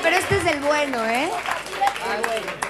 pero este es el bueno, ¿eh? Ah, bueno.